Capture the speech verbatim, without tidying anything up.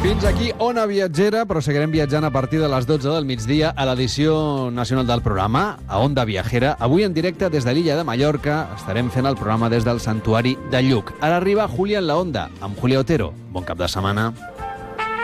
Fins aquí Ona Viatgera, però seguirem viatjant a partir de les dotze del migdia a l'edició nacional del programa, a Onda Viajera. Avui en directe des de l'illa de Mallorca estarem fent el programa des del Santuari de Lluc. Ara arriba Julia en la Onda, amb Julia Otero. Bon cap de setmana.